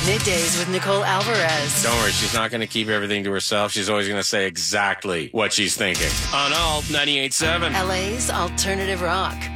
Middays with Nicole Alvarez. Don't worry, she's not going to keep everything to herself. She's always going to say exactly what she's thinking. On Alt 98.7. LA's alternative rock.